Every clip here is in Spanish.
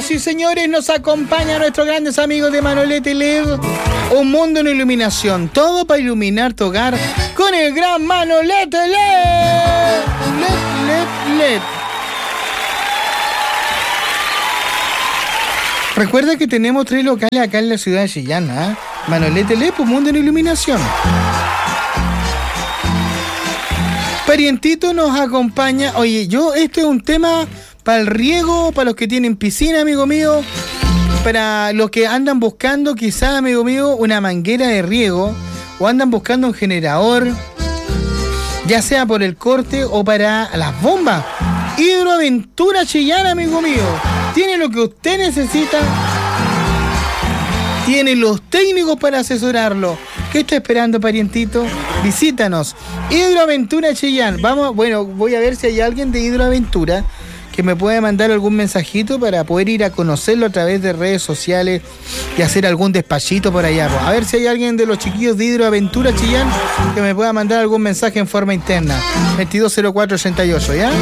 Señoras y señores, nos acompañan nuestros grandes amigos de Manolete LED. Un mundo en iluminación. Todo para iluminar tu hogar con el gran Manolete LED. LED. Recuerda que tenemos 3 locales acá en la ciudad de Chillán, ¿eh? Manolete LED, un mundo en iluminación. Parientito nos acompaña. Oye, esto es un tema para el riego, para los que tienen piscina, amigo mío, para los que andan buscando quizás, amigo mío, una manguera de riego, o andan buscando un generador, ya sea por el corte o para las bombas. Hidroaventura Chillán, amigo mío, tiene lo que usted necesita, tiene los técnicos para asesorarlo. ¿Qué está esperando, parientito? Visítanos. Hidroaventura Chillán. Voy a ver si hay alguien de Hidroaventura que me pueda mandar algún mensajito para poder ir a conocerlo a través de redes sociales y hacer algún despachito por allá. A ver si hay alguien de los chiquillos de Hidroaventura Chillán que me pueda mandar algún mensaje en forma interna. 220488, ¿ya?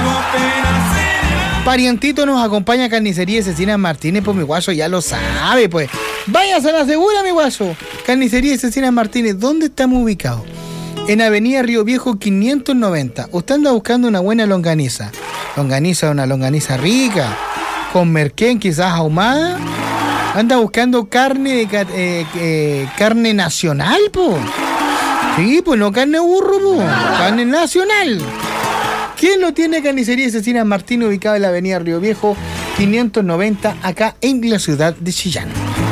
Parientito nos acompaña Carnicería Cecinas Martínez, pues mi guaso ya lo sabe, pues. Váyase a la segura, mi guaso. Carnicería Cecinas Martínez, ¿dónde estamos ubicados? En Avenida Río Viejo 590. Usted anda buscando una buena longaniza. Una longaniza rica, con merquén quizás ahumada. Anda buscando carne carne nacional, po. Sí, pues no carne burro, po. Carne nacional. ¿Quién lo tiene? Carnicería Cecinas Martínez, ubicada en la Avenida Río Viejo 590, acá en la ciudad de Chillán.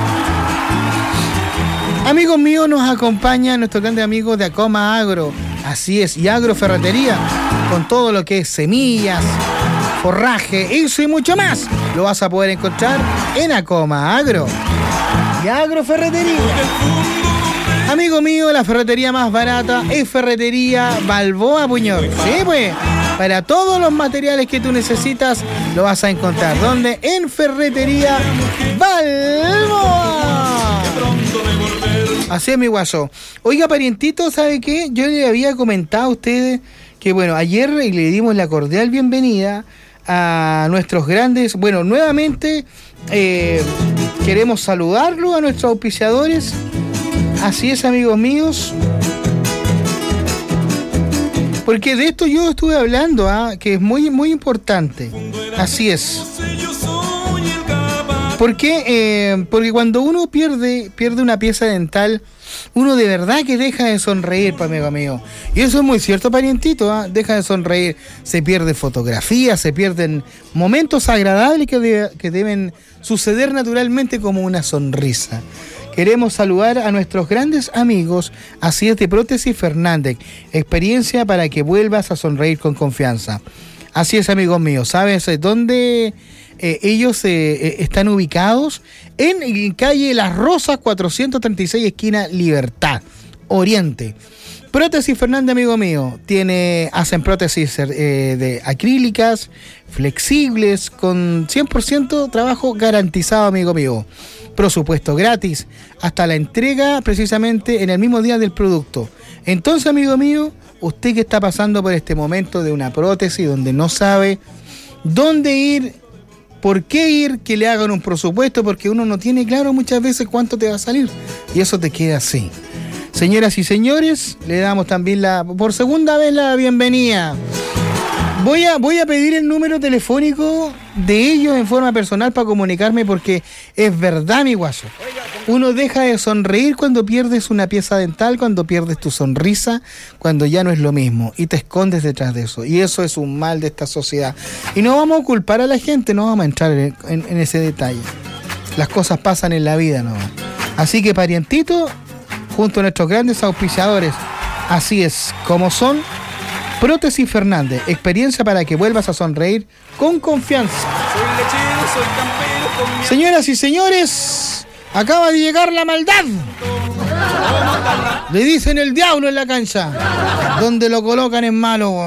Amigos míos, nos acompaña nuestro grande amigo de Acoma Agro. Así es, y Agroferretería, con todo lo que es semillas, forraje, eso y mucho más. Lo vas a poder encontrar en Acoma Agro y Agroferretería. Amigo mío, la ferretería más barata es Ferretería Balboa Puñol. Sí, pues, para todos los materiales que tú necesitas, lo vas a encontrar. ¿Dónde? En Ferretería Balboa. Así es, mi guaso. Oiga, parientito, ¿sabe qué? Yo le había comentado a ustedes que, bueno, ayer le dimos la cordial bienvenida a nuestros grandes... Bueno, nuevamente queremos saludarlo a nuestros auspiciadores. Así es, amigos míos. Porque de esto yo estuve hablando, que es muy, muy importante. Así es. ¿Por qué? Porque cuando uno pierde una pieza dental, uno de verdad que deja de sonreír, amigo mío. Y eso es muy cierto, parientito, deja de sonreír. Se pierden fotografías, se pierden momentos agradables que deben suceder naturalmente, como una sonrisa. Queremos saludar a nuestros grandes amigos, así es, de Prótesis Fernández. Experiencia para que vuelvas a sonreír con confianza. Así es, amigos míos. ¿Sabes dónde ellos están ubicados? En calle Las Rosas, 436, esquina Libertad, Oriente. Prótesis Fernández, amigo mío, hacen prótesis de acrílicas, flexibles, con 100% trabajo garantizado, amigo mío. Presupuesto gratis, hasta la entrega precisamente en el mismo día del producto. Entonces, amigo mío, usted que está pasando por este momento de una prótesis donde no sabe dónde ir, por qué ir, que le hagan un presupuesto, porque uno no tiene claro muchas veces cuánto te va a salir y eso te queda así. Señoras y señores, le damos también por segunda vez la bienvenida. Voy a pedir el número telefónico de ellos en forma personal para comunicarme, porque es verdad, mi guaso. Uno deja de sonreír cuando pierdes una pieza dental, cuando pierdes tu sonrisa, cuando ya no es lo mismo y te escondes detrás de eso. Y eso es un mal de esta sociedad. Y no vamos a culpar a la gente, no vamos a entrar en ese detalle. Las cosas pasan en la vida, ¿no? Así que, parientito, junto a nuestros grandes auspiciadores, así es como son, Prótesis Fernández, experiencia para que vuelvas a sonreír con confianza. Soy lechero, soy campero. Señoras y señores, acaba de llegar la maldad. Le dicen el diablo en la cancha. Donde lo colocan es malo.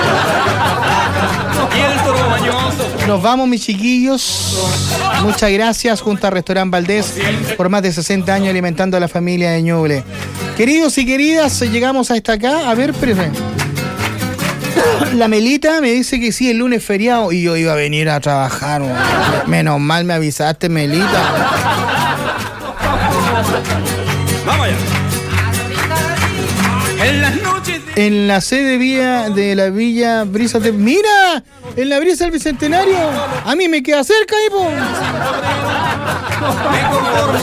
Nos vamos, mis chiquillos. Muchas gracias, junto a Restaurant Valdés, por más de 60 años alimentando a la familia de Ñuble. Queridos y queridas, llegamos hasta acá. A ver, espérenme. La Melita me dice que sí, el lunes feriado. Y yo iba a venir a trabajar. Menos mal me avisaste, Melita. Vamos allá. En las noches En la sede de la Villa Brisa de... ¡Mira! En la Brisa del Bicentenario. A mí me queda cerca, hipo.